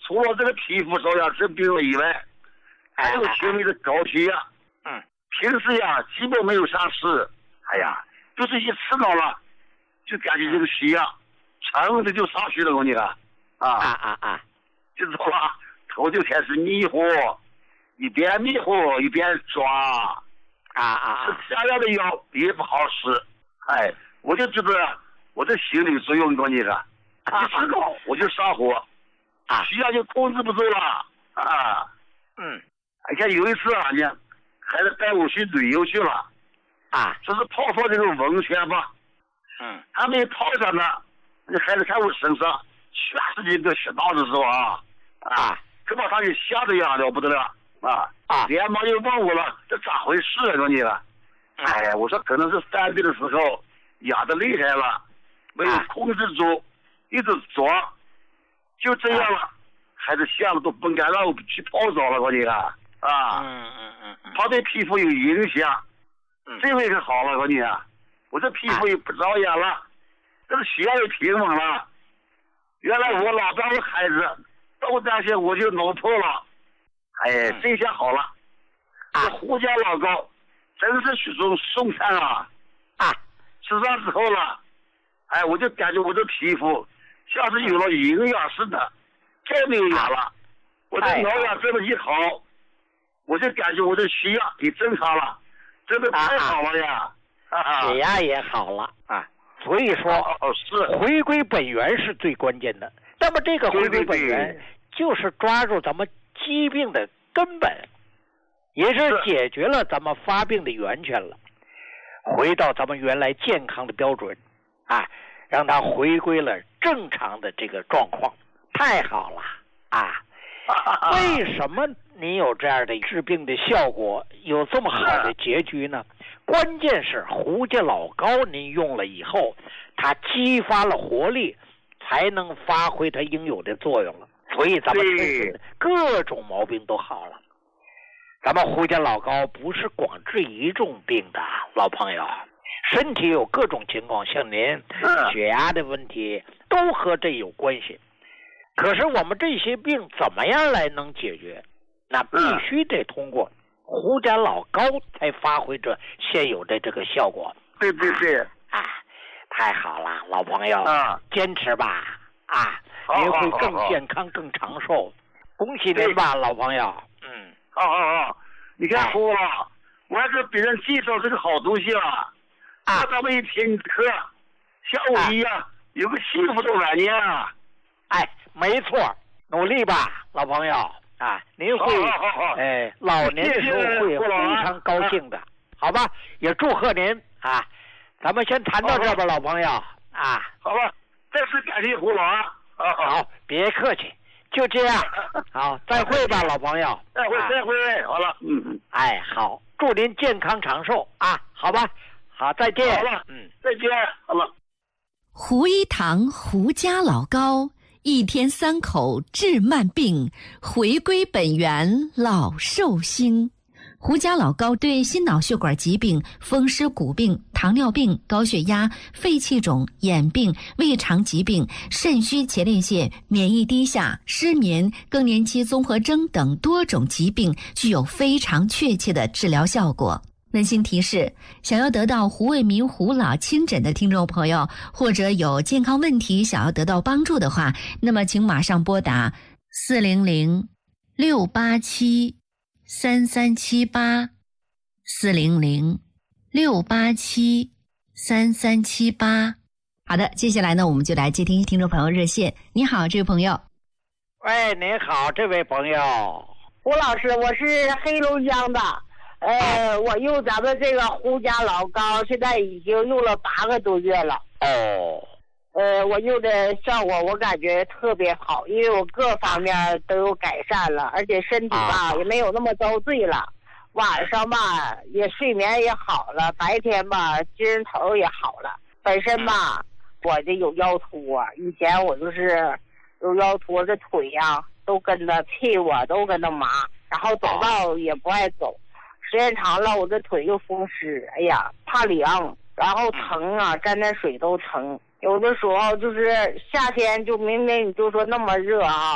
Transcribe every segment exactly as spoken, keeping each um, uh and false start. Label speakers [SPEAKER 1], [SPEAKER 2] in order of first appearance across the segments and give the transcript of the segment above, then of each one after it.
[SPEAKER 1] 除了这个皮肤受到这病了以外，还有轻微的高血压。
[SPEAKER 2] 嗯，
[SPEAKER 1] 平时呀基本没有啥事，哎呀，就是一吃到了，就感觉这个血压噌的就上去了，我跟你讲，啊
[SPEAKER 2] 啊啊啊，
[SPEAKER 1] 就走了，头就开始迷糊，一边迷糊一边抓，
[SPEAKER 2] 啊啊，
[SPEAKER 1] 吃下药的药也不好使，哎，我就知道我这心理作用，我跟你讲，一吃高我就上火，
[SPEAKER 2] 啊，
[SPEAKER 1] 血压就控制不住了，啊，
[SPEAKER 2] 嗯，
[SPEAKER 1] 而且有一次啊，呢，孩子带我去旅游去了，
[SPEAKER 2] 啊，
[SPEAKER 1] 说是泡泡这个温泉吧，
[SPEAKER 2] 嗯，
[SPEAKER 1] 还没泡上呢，那孩子看我身上全是这个血道的时候啊，啊，可把他给吓得呀了不得了啊，
[SPEAKER 2] 啊，
[SPEAKER 1] 连忙就问我了，这咋回事啊？说你了，哎呀，我说可能是犯病的时候压得厉害了，没有控制住，一直抓，就这样了，孩子吓得都不敢让我去泡澡了，我你啊，啊，
[SPEAKER 2] 嗯嗯嗯嗯，
[SPEAKER 1] 他对皮肤有影响，这回可好了，我你啊，我这皮肤也不着眼了，这个血压也平稳了。原来我老丈夫孩子都担心我就弄破了，哎，这下好了，这胡家老高真是许种送餐啊！
[SPEAKER 2] 啊，
[SPEAKER 1] 吃上之后了，哎，我就感觉我这皮肤像是有了营养似的，再没有痒了。我这挠痒这么一好，我就感觉我这血压也正常了，真的太好了呀！
[SPEAKER 2] 血压也好了啊。所以说，
[SPEAKER 1] 哦是
[SPEAKER 2] 回归本源是最关键的。那么这个回归本源，就是抓住咱们疾病的根本，也是解决了咱们发病的源泉了，回到咱们原来健康的标准，啊，让它回归了正常的这个状况，太好了啊！为什么你有这样的治病的效果，有这么好的结局呢？关键是胡家老高您用了以后，它激发了活力，才能发挥它应有的作用了。所以咱们各种毛病都好了。咱们胡家老高不是光治一种病的，老朋友，身体有各种情况，像您血压的问题都和这有关系。可是我们这些病怎么样来能解决？那必须得通过胡家老高才发挥着现有的这个效果。
[SPEAKER 1] 对对对，
[SPEAKER 2] 啊，太好了，老朋友，
[SPEAKER 1] 啊，
[SPEAKER 2] 坚持吧，啊，您会更健康、更长寿。恭喜您吧，老朋友。嗯，
[SPEAKER 1] 好好好，你看胡了，我还给别人介绍这个好东西了，啊，咱们一听课，像我一样有个幸福的晚年啊。
[SPEAKER 2] 哎，没错，努力吧，老朋友啊！您会哎，老年的时候会非常高兴的，好吧？也祝贺您啊！咱们先谈到这吧，老朋友啊！
[SPEAKER 1] 好吧，再次感谢胡老啊！
[SPEAKER 2] 好，别客气，就这样，好，再会吧，老朋友。
[SPEAKER 1] 再会，再会，好了，嗯，
[SPEAKER 2] 哎，好，祝您健康长寿啊！好吧，好，再见。
[SPEAKER 1] 好了，嗯，再见，好了。
[SPEAKER 3] 胡一堂胡家老高。一天三口治慢病，回归本源老寿星。胡家老高对心脑血管疾病、风湿骨病、糖尿病、高血压、肺气肿、眼病、胃肠疾病、肾虚前列腺、免疫低下、失眠、更年期综合征等多种疾病具有非常确切的治疗效果。温馨提示，想要得到胡卫民胡老亲诊的听众朋友，或者有健康问题想要得到帮助的话，那么请马上拨打四零零六八七三三七八 四零零六八七三三七八。好的，接下来呢，我们就来接听听众朋友热线。你好，这位朋友。
[SPEAKER 2] 喂，您好，这位朋友。
[SPEAKER 4] 胡老师，我是黑龙江的。呃，我用咱们这个胡家老高，现在已经用了八个多月了。
[SPEAKER 2] 哦，
[SPEAKER 4] 呃，我用的效果我感觉特别好，因为我各方面都有改善了，而且身体吧、啊、也没有那么遭罪了，晚上吧也睡眠也好了，白天吧精神头也好了。本身吧我这有腰突啊，以前我就是有腰突，我这腿呀、啊、都跟着屁股都跟着麻，然后走道也不爱走。时间长了，我这腿又风湿，哎呀，怕凉，然后疼啊，沾点水都疼。有的时候就是夏天，就明明你就说那么热啊，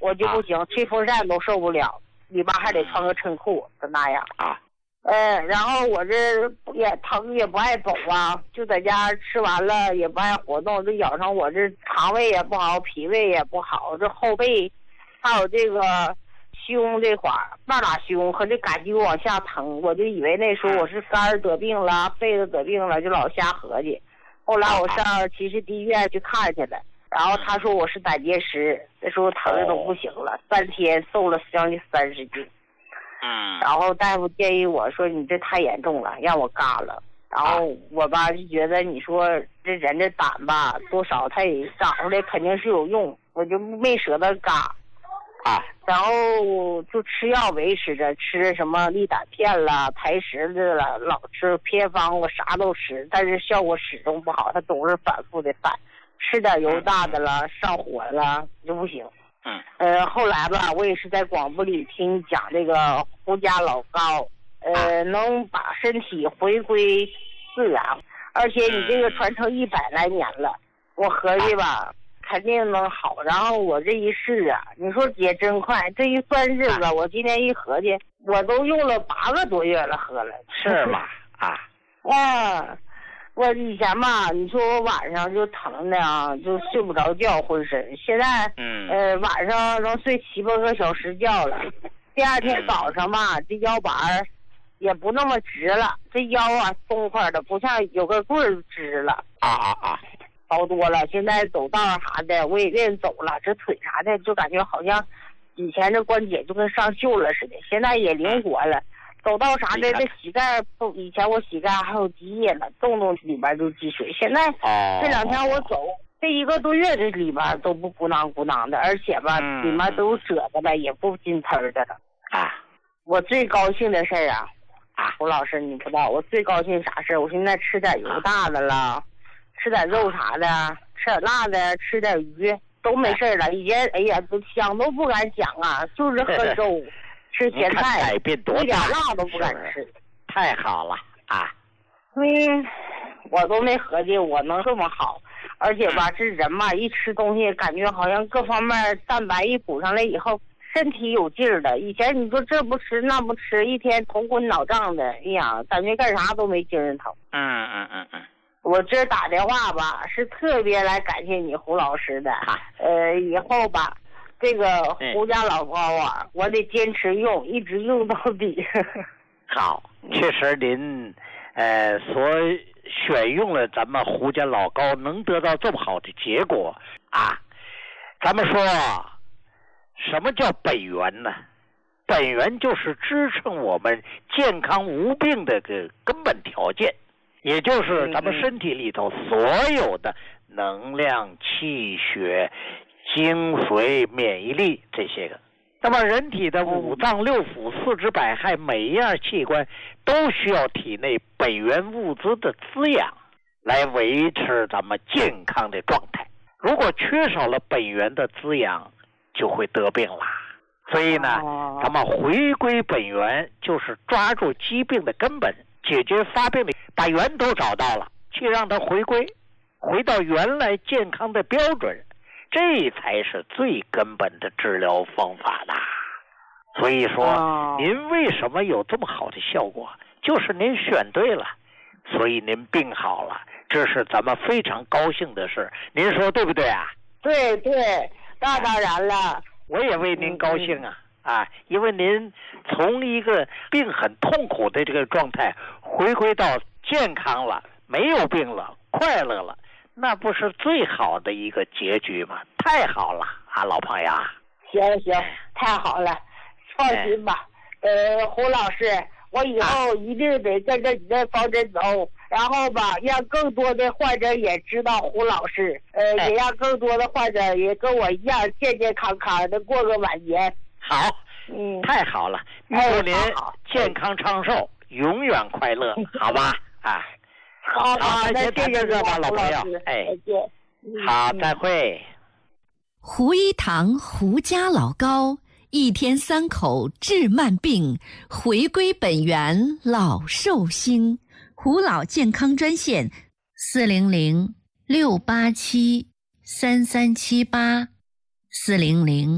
[SPEAKER 4] 我就不行，啊、吹风扇都受不了，里边还得穿个衬裤，就那样
[SPEAKER 2] 啊。
[SPEAKER 4] 呃，然后我这也疼也不爱走啊，就在家吃完了也不爱活动，这咬上我这肠胃也不好，脾胃也不好，这后背还有这个胸这块儿，半拉胸和这杆肌往下疼，我就以为那时候我是肝得病了，肺子得病了，就老瞎合计。后来我上其实第一医院去看去了，然后他说我是胆结石，那时候疼的都不行了，三天瘦了将近三十斤。
[SPEAKER 2] 嗯，
[SPEAKER 4] 然后大夫建议我说你这太严重了，让我嘎了。然后我吧就觉得你说这人的胆吧，多少他也长出来肯定是有用，我就没舍得嘎。
[SPEAKER 2] 啊，
[SPEAKER 4] 然后就吃药维持着，吃什么利胆片啦、排石的了，老吃偏方，我啥都吃，但是效果始终不好，它总是反复的犯，吃点油大的了，上火了就不行。
[SPEAKER 2] 嗯，
[SPEAKER 4] 呃，后来吧，我也是在广播里听讲这个胡家老高，呃，能把身体回归自然，而且你这个传承一百来年了，我合计吧，肯定能好。然后我这一试啊，你说也真快，这一算日子，我今天一合计，我都用了八个多月了，喝了。
[SPEAKER 2] 是吗？啊。
[SPEAKER 4] 啊。我以前吧，你说我晚上就疼的啊，就睡不着觉，浑身。现在，
[SPEAKER 2] 嗯，
[SPEAKER 4] 呃，晚上能睡七八个小时觉了。第二天早上吧，这腰板儿也不那么直了，这腰啊松快的，不像有个棍儿直了。
[SPEAKER 2] 啊啊啊！
[SPEAKER 4] 好多了。现在走道啥的我也愿意走了，这腿啥的就感觉好像以前这关节就跟上锈了似的，现在也灵活了。走道啥的，这膝盖不，以前我膝盖还有积液呢，动动里边就积水。现在这两天我走，这一个多月这里边都不鼓囊鼓囊的，而且吧，里面都有褶子了，也不筋疼的了。
[SPEAKER 2] 啊，
[SPEAKER 4] 我最高兴的事儿啊，啊，胡老师你不知道，我最高兴啥事儿？我现在吃点油大的了，吃点肉啥的，吃点辣的，吃点鱼都没事了。以前哎呀，都想都不敢想啊，就是喝粥。吃咸菜，
[SPEAKER 2] 改变多大，
[SPEAKER 4] 一点辣都不敢吃，
[SPEAKER 2] 太好了啊！
[SPEAKER 4] 嗯，我都没合计我能这么好，而且吧，这人嘛，一吃东西感觉好像各方面蛋白一补上来以后，身体有劲儿的。以前你说这不吃那不吃，一天头昏脑胀的，哎呀，感觉干啥都没精神头。
[SPEAKER 2] 嗯嗯嗯嗯。
[SPEAKER 4] 我这打电话吧，是特别来感谢你胡老师的。
[SPEAKER 2] 啊、
[SPEAKER 4] 呃，以后吧。这个胡家老高啊、嗯，我得坚持用，一直用到底。
[SPEAKER 2] 好，确实您呃所选用了咱们胡家老高，能得到这么好的结果啊。咱们说什么叫本源呢？本源就是支撑我们健康无病的个根本条件，也就是咱们身体里头所有的能量、气血、精髓、免疫力这些个。那么人体的五脏六腑、四肢百骸，每一样器官都需要体内本源物质的滋养来维持咱们健康的状态。如果缺少了本源的滋养，就会得病啦。所以呢，咱们回归本源，就是抓住疾病的根本，解决发病的，把源头找到了，去让它回归，回到原来健康的标准。这才是最根本的治疗方法的。所以说、哦、您为什么有这么好的效果，就是您选对了，所以您病好了，这是咱们非常高兴的事。您说对不对啊？
[SPEAKER 4] 对对，那当然了，
[SPEAKER 2] 我也为您高兴啊、嗯、啊，因为您从一个病很痛苦的这个状态回归到健康了，没有病了，快乐了，那不是最好的一个结局吗？太好了啊，老朋友。
[SPEAKER 4] 行行，太好了，放心吧。哎、呃，胡老师，我以后一定得跟着你的方针走，然后吧，让更多的患者也知道胡老师，呃，哎、也让更多的患者也跟我一样健健康康的过个晚年。
[SPEAKER 2] 好，嗯，太好了，祝您健康长寿，哎、永远快乐，好吧？啊。
[SPEAKER 4] 好，好，
[SPEAKER 2] 那先谈这个吧，老朋友。哎，
[SPEAKER 4] 再见。
[SPEAKER 2] 好，再会。
[SPEAKER 3] 胡一堂胡家老高，一天三口治慢病，回归本源老寿星。胡老健康专线：四零零六八七三三七八，四零零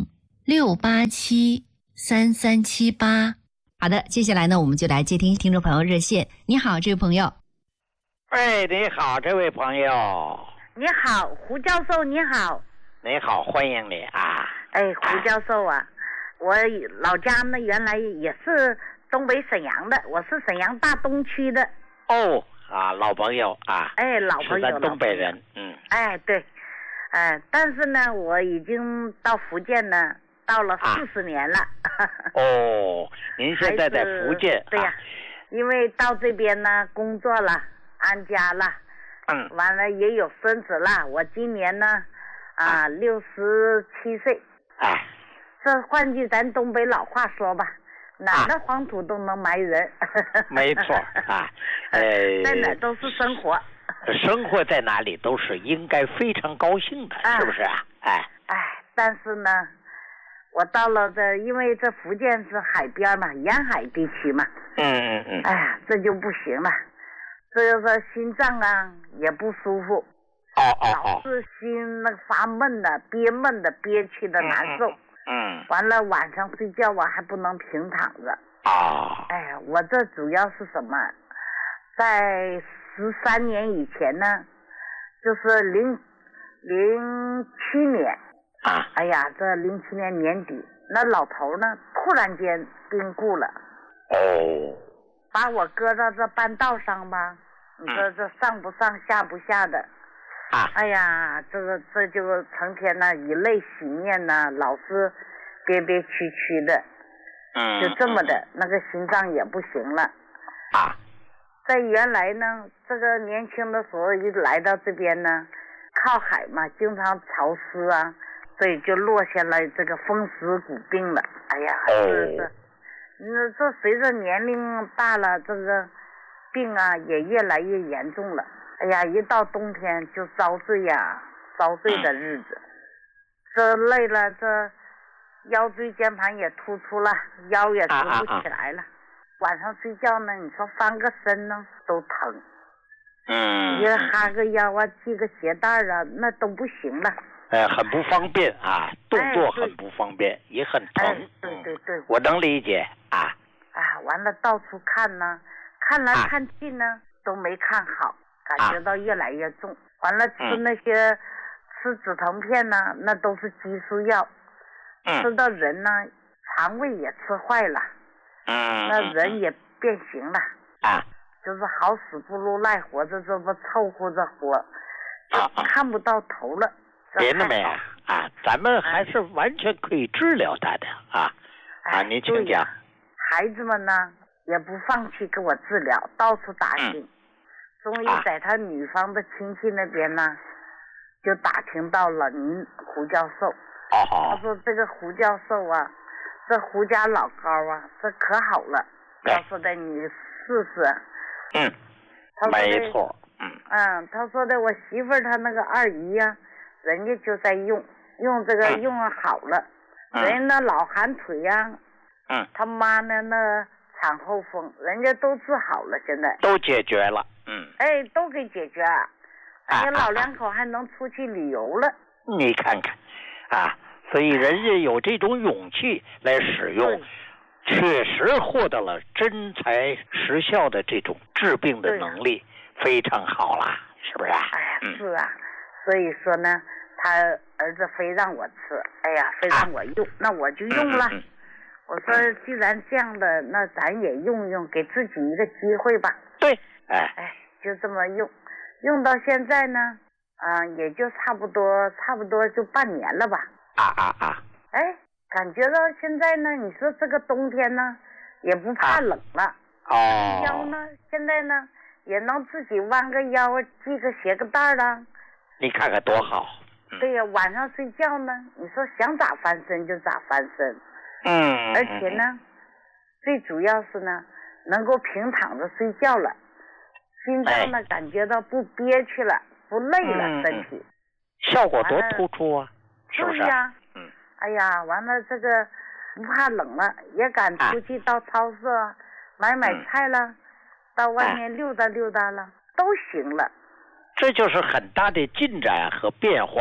[SPEAKER 3] 六八七三三七八。好的，接下来呢，我们就来接听听众朋友热线。你好，这位朋友。
[SPEAKER 2] 哎，你好，这位朋友。
[SPEAKER 5] 你好，胡教授，你好。
[SPEAKER 2] 你好，欢迎你啊。
[SPEAKER 5] 哎，胡教授啊，我老家呢原来也是东北沈阳的，我是沈阳大东区的。
[SPEAKER 2] 哦，啊，老朋友啊。
[SPEAKER 5] 哎，老朋友，
[SPEAKER 2] 是咱东北人，嗯。
[SPEAKER 5] 哎，对，哎，但是呢，我已经到福建呢，到了四十年了。
[SPEAKER 2] 啊、哦，您现在在福建？
[SPEAKER 5] 对呀、啊，因为到这边呢工作了，安家了，
[SPEAKER 2] 嗯，
[SPEAKER 5] 完了也有孙子了。我今年呢，啊，六十七岁。
[SPEAKER 2] 哎，
[SPEAKER 5] 这换句咱东北老话说吧，哪的黄土都能埋人。
[SPEAKER 2] 没错啊，呃，
[SPEAKER 5] 在哪都是生活。
[SPEAKER 2] 生活在哪里都是应该非常高兴的，
[SPEAKER 5] 啊、
[SPEAKER 2] 是不是啊？哎
[SPEAKER 5] 哎，但是呢，我到了这，因为这福建是海边嘛，沿海地区嘛。
[SPEAKER 2] 嗯嗯嗯。
[SPEAKER 5] 哎呀，这就不行了，这就是心脏啊也不舒服。
[SPEAKER 2] 哦哦哦。
[SPEAKER 5] 老是心那发闷的、憋闷的、憋屈的难受。
[SPEAKER 2] 嗯。嗯
[SPEAKER 5] 完了晚上睡觉我还不能平躺着。
[SPEAKER 2] 啊。
[SPEAKER 5] 哎呀，我这主要是什么？在十三年以前呢，就是零零七年
[SPEAKER 2] 啊，
[SPEAKER 5] 哎呀，这零七年年底，那老头呢突然间病故了。
[SPEAKER 2] 哦。
[SPEAKER 5] 把我搁到这半道上吧，你说这上不上下不下的。
[SPEAKER 2] 啊。
[SPEAKER 5] 哎呀，这个这就成天呢以泪洗面呢，老是憋憋屈屈的。
[SPEAKER 2] 嗯。
[SPEAKER 5] 就这么的，那个心脏也不行了。
[SPEAKER 2] 啊。
[SPEAKER 5] 在原来呢，这个年轻的时候一来到这边呢，靠海嘛，经常潮湿啊，所以就落下了这个风湿骨病了。哎呀，是是，那这随着年龄大了，这个病啊也越来越严重了。哎呀，一到冬天就遭罪呀，遭罪的日子。这累了，这腰椎间盘也突出了，腰也直不起来了。啊啊啊晚上睡觉呢，你说翻个身呢都疼，
[SPEAKER 2] 嗯，
[SPEAKER 5] 你哈个腰啊，系个鞋带啊，那都不行了。
[SPEAKER 2] 哎，很不方便啊，动作很不方便，哎、也很疼。
[SPEAKER 5] 哎、对对对，
[SPEAKER 2] 我能理解啊。
[SPEAKER 5] 啊，完了到处看呢，看来看去呢、啊、都没看好，感觉到越来越重。啊、完了吃那些、嗯、吃止疼片呢，那都是激素药，
[SPEAKER 2] 嗯、
[SPEAKER 5] 吃到人呢肠胃也吃坏了。
[SPEAKER 2] 嗯，
[SPEAKER 5] 那人也变形了
[SPEAKER 2] 啊，
[SPEAKER 5] 就是好死不如赖活着，这不凑合着活，就看不到头了。
[SPEAKER 2] 别那么呀啊，咱们还是完全可以治疗他的啊啊，您请讲。
[SPEAKER 5] 孩子们呢也不放弃给我治疗，到处打听，嗯、终于在他女方的亲戚那边呢，就打听到了您胡教授。
[SPEAKER 2] 哦，
[SPEAKER 5] 他说这个胡教授啊。这胡家老高啊，这可好了。他说的你试试。
[SPEAKER 2] 嗯。
[SPEAKER 5] 他说
[SPEAKER 2] 没错。嗯。
[SPEAKER 5] 嗯，他说的我媳妇儿她那个二姨呀、啊，人家就在用，用这个用好了，
[SPEAKER 2] 嗯、
[SPEAKER 5] 人家那老寒腿呀、啊，
[SPEAKER 2] 嗯，
[SPEAKER 5] 他妈呢那产后风，人家都治好了，现在。
[SPEAKER 2] 都解决了。嗯。
[SPEAKER 5] 哎，都给解决，人家老两口还能出去旅游了。
[SPEAKER 2] 你看看，啊。所以人家有这种勇气来使用，确实获得了真材实效的这种治病的能力，非常好啦，是不是啊？
[SPEAKER 5] 哎呀，嗯、是啊，所以说呢，他儿子非让我吃，哎呀，非让我用，啊、那我就用了。嗯嗯、我说既然这样的，那咱也用用，给自己一个机会吧。
[SPEAKER 2] 对，哎
[SPEAKER 5] 哎，就这么用，用到现在呢，啊、呃，也就差不多，差不多就半年了吧。
[SPEAKER 2] 啊啊啊！
[SPEAKER 5] 哎，感觉到现在呢，你说这个冬天呢，也不怕冷了。
[SPEAKER 2] 啊、哦。
[SPEAKER 5] 腰呢，现在呢，也能自己弯个腰，系个鞋个带了。
[SPEAKER 2] 你看看多好。
[SPEAKER 5] 嗯、对呀，晚上睡觉呢，你说想咋翻身就咋翻身。
[SPEAKER 2] 嗯。
[SPEAKER 5] 而且呢，最主要是呢，能够平躺着睡觉了，心脏呢、哎、感觉到不憋屈了，不累了，
[SPEAKER 2] 嗯、
[SPEAKER 5] 身体。
[SPEAKER 2] 效果多突出啊！是不是？
[SPEAKER 5] 对呀，
[SPEAKER 2] 嗯，
[SPEAKER 5] 哎呀，完了这个不怕冷了，也敢出去到超市、啊、买买菜了，嗯、到外面溜达溜达了，哎、都行了。
[SPEAKER 2] 这就是很大的进展和变化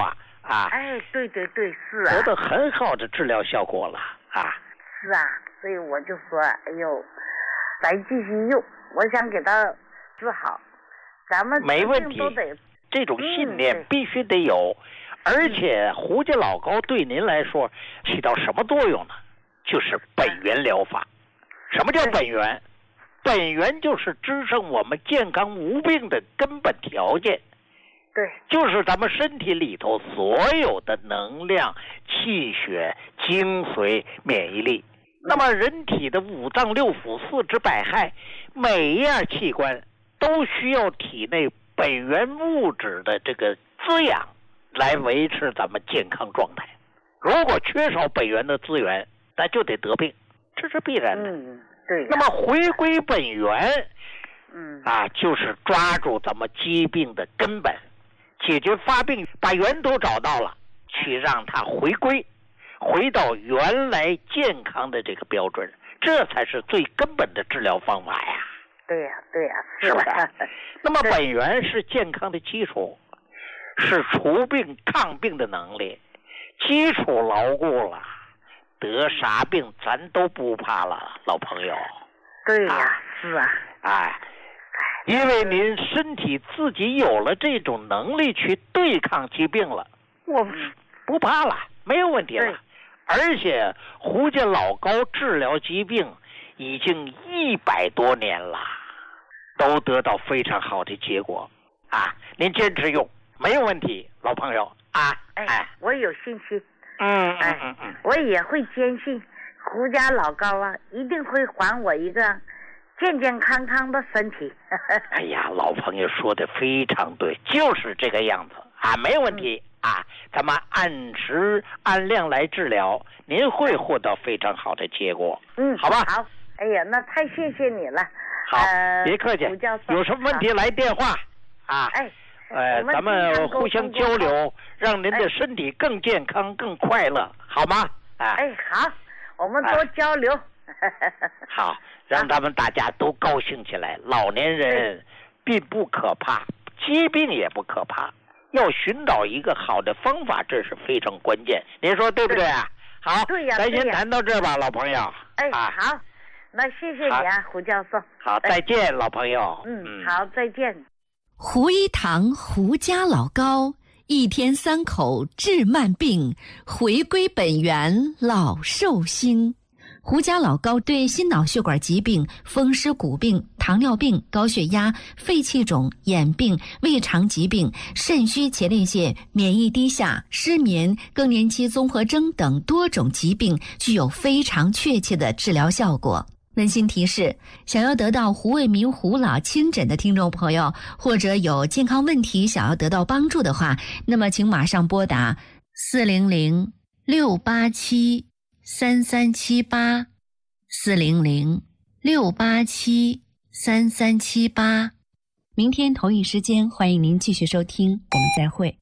[SPEAKER 2] 啊。
[SPEAKER 5] 哎，对对对，是啊。
[SPEAKER 2] 得到很好的治疗效果了啊。
[SPEAKER 5] 是啊，所以我就说，哎呦，咱继续用，我想给他治好，咱们
[SPEAKER 2] 没问题，
[SPEAKER 5] 都得
[SPEAKER 2] 这种信念必须得有。嗯、而且胡家老高对您来说起到什么作用呢？就是本源疗法。什么叫本源？本源就是支撑我们健康无病的根本条件。
[SPEAKER 5] 对，
[SPEAKER 2] 就是咱们身体里头所有的能量、气血、精髓、免疫力。那么人体的五脏六腑、四肢百骸，每一样器官都需要体内本源物质的这个滋养，来维持咱们健康状态。如果缺少本源的资源，那就得得病，这是必然的。
[SPEAKER 5] 嗯，对。
[SPEAKER 2] 那么回归本源，
[SPEAKER 5] 嗯
[SPEAKER 2] 啊，就是抓住咱们疾病的根本，解决发病，把源头找到了，去让它回归。回到原来健康的这个标准，这才是最根本的治疗方法呀。
[SPEAKER 5] 对呀、啊，对呀、啊，
[SPEAKER 2] 是不是？那么本源是健康的基础，是除病抗病的能力，基础牢固了，得啥病咱都不怕了，老朋友。
[SPEAKER 5] 对呀、
[SPEAKER 2] 啊，
[SPEAKER 5] 是啊，
[SPEAKER 2] 哎，因为您身体自己有了这种能力去对抗疾病了，我不怕了，没有问题了。而且胡家老高治疗疾病已经一百多年了，都得到非常好的结果啊！您坚持用没有问题，老朋友啊！
[SPEAKER 5] 哎，哎我有信心，
[SPEAKER 2] 嗯嗯嗯嗯，
[SPEAKER 5] 我也会坚信胡家老高啊，一定会还我一个健健康康的身体。
[SPEAKER 2] 哎呀，老朋友说的非常对，就是这个样子啊，没有问题。嗯啊，咱们按时按量来治疗，您会获得非常好的结果。
[SPEAKER 5] 嗯，
[SPEAKER 2] 好吧。
[SPEAKER 5] 好，哎呀，那太谢谢你了。
[SPEAKER 2] 好，
[SPEAKER 5] 呃、
[SPEAKER 2] 别客气。有什么问题来电话啊？
[SPEAKER 5] 哎，
[SPEAKER 2] 呃，咱们互相交流，让您的身体更健康、哎、更快乐，好吗？啊，
[SPEAKER 5] 哎，好，我们多交流。
[SPEAKER 2] 哎、好，让咱们大家都高兴起来。老年人并不可怕，疾病也不可怕。要寻找一个好的方法，这是非常关键。您说对不对啊？好，
[SPEAKER 5] 对呀，
[SPEAKER 2] 咱先谈到这吧，老朋友。
[SPEAKER 5] 哎，
[SPEAKER 2] 啊、
[SPEAKER 5] 好，那谢谢你啊，胡教授。
[SPEAKER 2] 好，再见，哎、老朋友。
[SPEAKER 5] 嗯，嗯好，再见。
[SPEAKER 3] 胡一堂胡家老高，一天三口治慢病，回归本源老寿星。胡家老高对心脑血管疾病、风湿骨病、糖尿病、高血压、肺气肿、眼病、胃肠疾病、肾虚前列腺、免疫低下、失眠、更年期综合征等多种疾病具有非常确切的治疗效果。温馨提示：想要得到胡卫民胡老亲诊的听众朋友，或者有健康问题想要得到帮助的话，那么请马上拨打四零零六八七三三七八四零零六八七三三七八。明天同一时间，欢迎您继续收听，我们再会。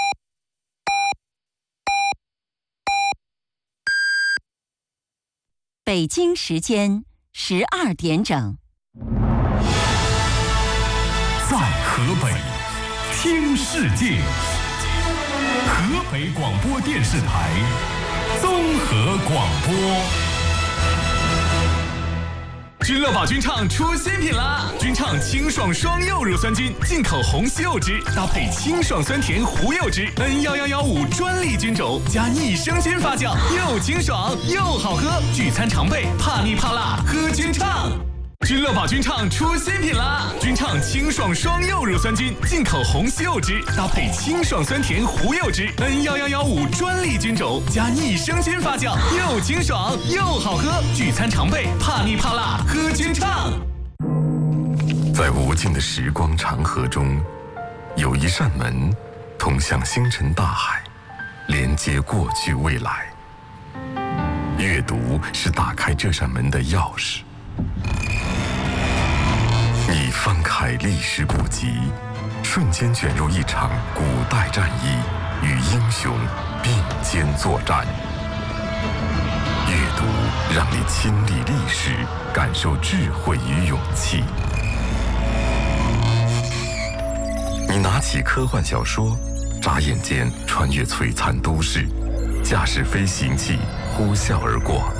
[SPEAKER 6] 北京时间十二点整，
[SPEAKER 7] 在河北听世界，河北广播电视台综合广播。君乐宝君畅出新品啦！君畅清爽双柚乳酸菌，进口红西柚汁，搭配清爽酸甜胡柚汁 N 一一一五专利菌种，加益生菌发酵，又清爽又好喝。聚餐常备，怕腻怕辣，喝君畅。君乐宝君畅出新品啦！君畅清爽双柚乳酸菌，进口红西柚汁，搭配清爽酸甜胡柚汁 N 一一一五专利菌种，加益生菌发酵，又清爽又好喝。聚餐常备，怕腻怕辣，喝君畅。在无尽的时光长河中，有一扇门通向星辰大海，连接过去未来。阅读是打开这扇门的钥匙。你翻开历史古籍，瞬间卷入一场古代战役，与英雄并肩作战。阅读让你亲历历史，感受智慧与勇气。你拿起科幻小说，
[SPEAKER 8] 眨眼间穿越璀璨都市，驾驶飞行器呼啸而过。